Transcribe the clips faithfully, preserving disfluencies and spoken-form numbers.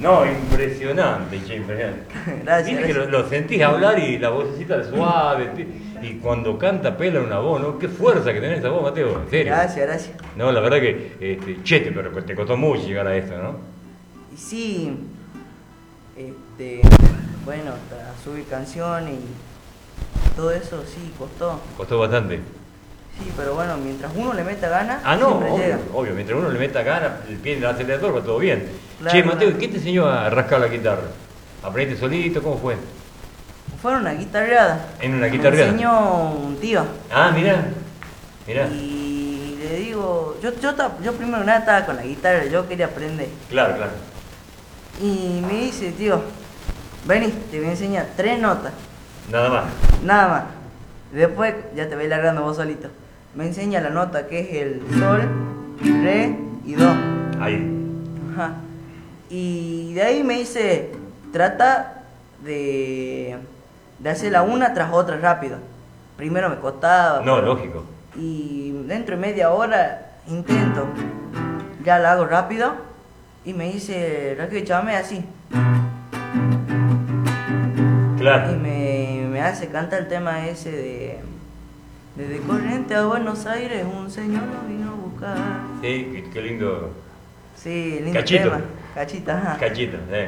No, impresionante, che, impresionante. Gracias. Viste que lo, lo sentís hablar y la vocecita es suave, te- y cuando canta pela una voz, ¿no? Qué fuerza que tenés esa voz, Mateo, en serio. Gracias, gracias. No, la verdad que, este, che, te- pero te costó mucho llegar a esto, ¿no? Y sí, este, bueno, para subir canciones y todo eso sí costó. Costó bastante. Sí, pero bueno, mientras uno le meta ganas, Ah, no, siempre obvio, llega. obvio, mientras uno le meta ganas, el pie en el acelerador, va todo bien. Claro, Che, Mateo, claro. ¿qué te enseñó a rascar la guitarra? ¿Aprendiste solito? ¿Cómo fue? Fue una guitarreada. En una Me guitarreada. enseñó un tío. Ah, mirá, mirá. Y le digo, yo, yo, ta- yo primero que nada estaba con la guitarra, yo quería aprender. Claro, claro. Y me dice, tío, vení, te voy a enseñar tres notas, Nada más. nada más. Después ya te voy largando vos solito. Me enseña la nota que es el sol, re y do. Ahí. Ajá. Y de ahí me dice, trata de, de hacerla una tras otra rápido. Primero me costaba. No, pero- lógico. Y dentro de media hora intento. Ya la hago rápido. Y me dice, Raquel, échame así. Y Claro. me, me hace cantar el tema ese de... Desde Corrientes a Buenos Aires un señor lo vino a buscar. Sí, qué, qué lindo Sí, lindo Cachito. tema. Cachita, ajá. cachito. Eh.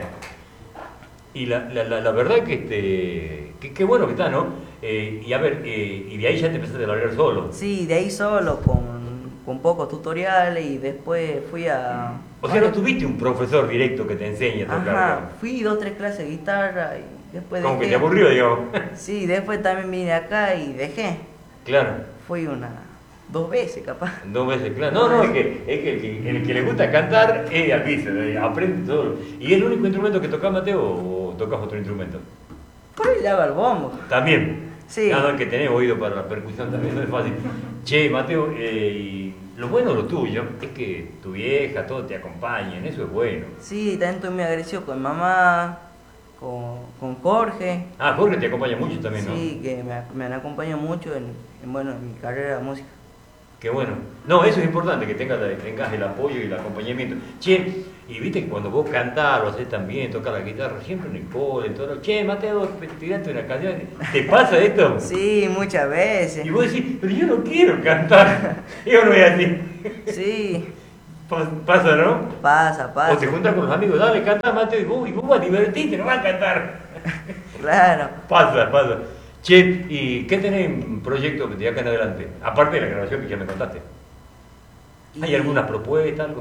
Y la, la, la, la verdad que este. que- Qué bueno que está, ¿no? Eh, y a ver, eh, y de ahí ya te empezaste a largar solo. Sí, de ahí solo con, con pocos tutoriales y después fui a... O sea, no tuviste un profesor directo que te enseñe a tocar. Ajá, fui dos o tres clases de guitarra y después Como que dejé. te aburrió, digamos. Sí, después también vine acá y dejé. Claro. Fui una... dos veces capaz. Dos veces, claro. No, no, es que, es que el, que el que le gusta cantar es de alpice, eh, aprende todo. ¿Y es el único instrumento que tocas, Mateo, o tocas otro instrumento? Por ahí le hago el bombo. También. Sí. Nada más que tenés oído para la percusión también, no es fácil. Che, Mateo, eh, y lo bueno de lo tuyo es que tu vieja, todos te acompañan, eso es bueno. Sí, también estoy muy agradecido con mamá, con, con Jorge. Ah, Jorge te acompaña mucho también, ¿no? Sí, que me, me han acompañado mucho en, en, bueno, en mi carrera de música. Qué bueno. No, eso es importante, que tengas, tengas el apoyo y el acompañamiento. Che, y viste que cuando vos cantás, lo haces también, tocas la guitarra, siempre en el cole, en todo. Che, Mateo, tirate una canción. ¿Te pasa esto? Sí, muchas veces. Y vos decís, pero yo no quiero cantar. Yo no voy así. Sí, Pa- Pasa, ¿no? pasa, pasa. O te juntas con los amigos, dale, canta, Mateo, y vos, y vos vas a divertirte, no vas a cantar. Claro. Pasa, pasa. Che, ¿y qué tenés en proyecto de acá en adelante? Aparte de la grabación que ya me contaste. ¿Hay Y- alguna propuesta, algo?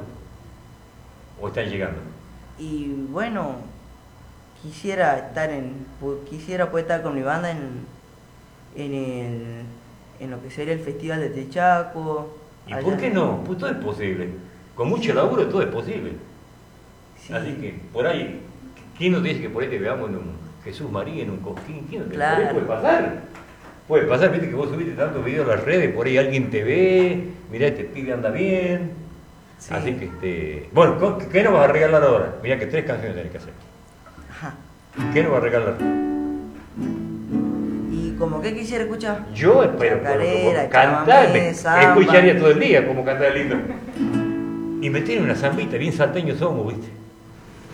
¿O están llegando? Y bueno, quisiera estar en, pu- quisiera poder estar con mi banda en, en el, en lo que sería el Festival de Techaco. ¿Y allá. por qué no? Pues todo es posible. Con mucho laburo todo es posible. Sí. Así que por ahí, ¿quién nos dice que por ahí te veamos en un Jesús María, en un Cosquín? ¿Quién nos dice? Claro. Por ahí puede pasar. Puede pasar, viste que vos subiste tantos videos a las redes, por ahí alguien te ve, mirá, este pibe anda bien. Sí. Así que, este, bueno, ¿co- ¿qué nos vas a regalar ahora? Mirá que tres canciones tenés que hacer. Ajá. ¿Qué nos vas a regalar? Y como que quisiera escuchar. Yo espero Chacarera, como cantar, chamamé, me samba. escucharía todo el día como cantar lindo. Y me tiene una zambita, bien salteños somos, viste.